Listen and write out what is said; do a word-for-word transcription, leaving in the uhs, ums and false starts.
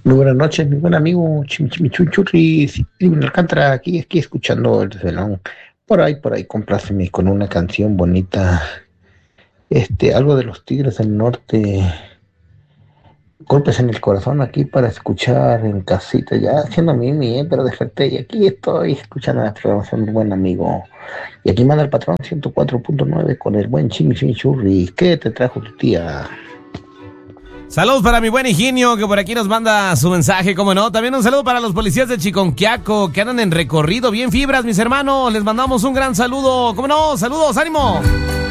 Muy buenas noches, mi buen amigo Chimichurri, Silvio Alcántara, aquí, aquí escuchando el desvelón. Por ahí, por ahí, compláceme con una canción bonita. Este, algo de los Tigres del Norte. Golpes en el corazón aquí para escuchar en casita, ya haciendo mimi, ¿eh? Pero desperté y aquí estoy escuchando la programación de buen amigo. Y aquí manda el patrón ciento cuatro punto nueve con el buen Chimichurri. ¿Qué te trajo tu tía? Saludos para mi buen Higinio, que por aquí nos manda su mensaje, como no. También un saludo para los policías de Chiconquiaco, que andan en recorrido bien fibras, mis hermanos. Les mandamos un gran saludo. ¿Cómo no? Saludos, ánimo.